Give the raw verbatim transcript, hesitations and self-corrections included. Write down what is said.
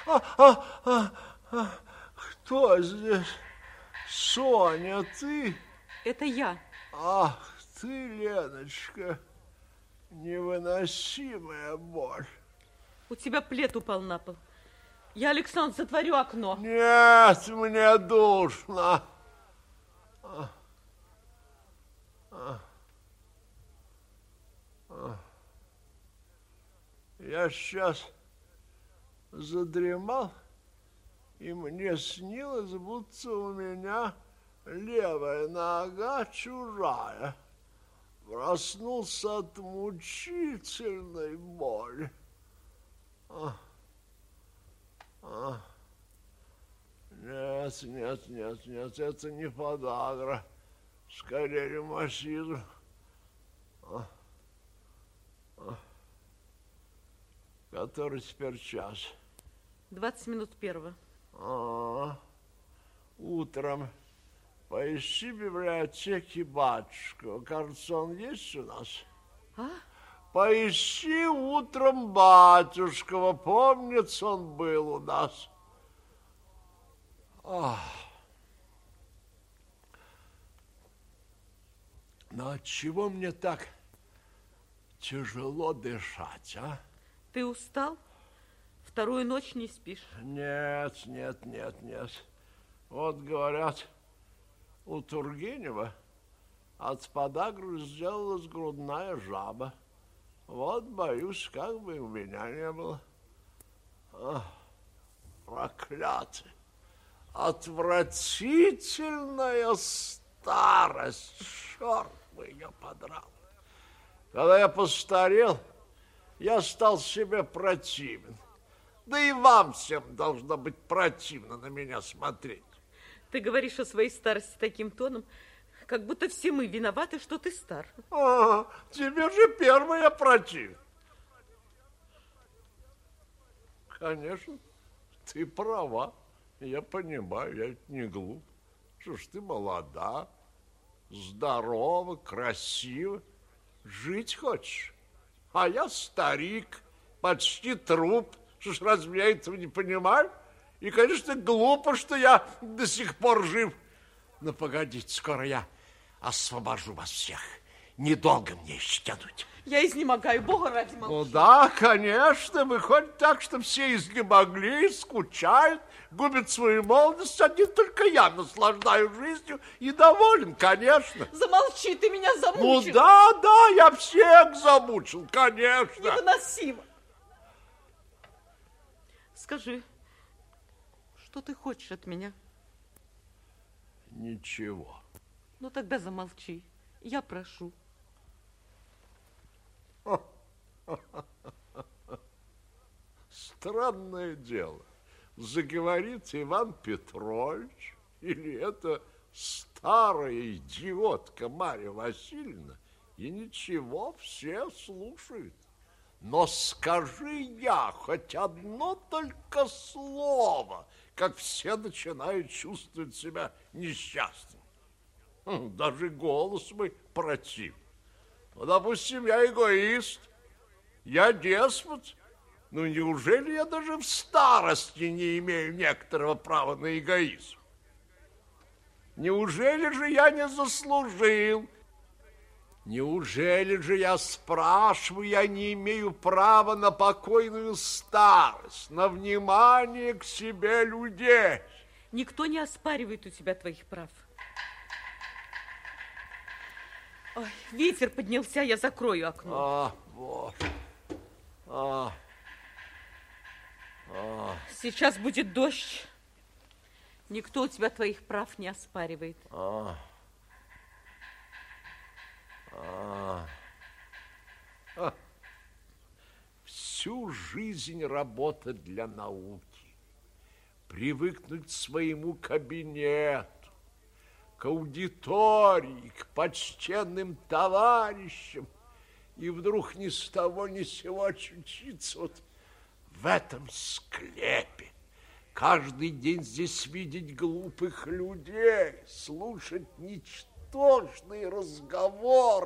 а, а, а, а, кто здесь? Соня, ты? Это я. Ах, ты, Леночка, невыносимая боль. У тебя плед упал на пол. Я, Александр, затворю окно. Нет, мне душно. А, а, а. Я сейчас задремал, и мне снилось, будто у меня левая нога чужая. Проснулся от мучительной боли. А, а. Нет, нет, нет, нет, это не подагра, скорее ревматизм. А, а. Который теперь час? Двадцать минут первого. А, утром поищи в библиотеке батюшку. Кажется, он есть у нас. А? Поищи утром батюшкова. Помнится, он был у нас. Ах. Но отчего мне так тяжело дышать, а? Ты устал? Вторую ночь не спишь? Нет, нет, нет, нет. Вот говорят, у Тургенева от подагры сделалась грудная жаба. Вот, боюсь, как бы у меня не было. Ах, проклятый, отвратительная старость, черт бы ее подрал. Когда я постарел, я стал себе противен. Да и вам всем должно быть противно на меня смотреть. Ты говоришь о своей старости таким тоном, как будто все мы виноваты, что ты стар. А, тебе же первая противен. Конечно, ты права. Я понимаю, я не глуп. Что ж, ты молода, здорова, красива. Жить хочешь? А я старик, почти труп. Что ж, разве я этого не понимаю? И, конечно, глупо, что я до сих пор жив. Но погодите, скоро я освобожу вас всех. Недолго мне еще тянуть. Я изнемогаю, Бога ради, молчи. Ну да, конечно, выходит так, что все изнемогли, скучают, губят свою молодость. Один только я наслаждаюсь жизнью и доволен, конечно. Замолчи, ты меня замучил. Ну да, да, я всех замучил, конечно. Невыносимо. Скажи, что ты хочешь от меня? Ничего. Ну тогда замолчи, я прошу. Странное дело. Заговорит Иван Петрович или эта старая идиотка Марья Васильевна, и ничего, все слушают. Но скажи я хоть одно только слово, как все начинают чувствовать себя несчастными. Даже голос мой противный. Ну, допустим, я эгоист, я деспот. Ну, неужели я даже в старости не имею некоторого права на эгоизм? Неужели же я не заслужил? Неужели же я спрашиваю, я не имею права на покойную старость, на внимание к себе людей? Никто не оспаривает у тебя твоих прав. Ой, ветер поднялся, я закрою окно. А, Боже. А. А. Сейчас будет дождь. Никто у тебя твоих прав не оспаривает. А. А. А. Всю жизнь работать для науки, привыкнуть к своему кабинету, к аудитории, к почтенным товарищам, и вдруг ни с того ни с сего очутиться вот в этом склепе. Каждый день здесь видеть глупых людей, слушать ничтожные разговоры.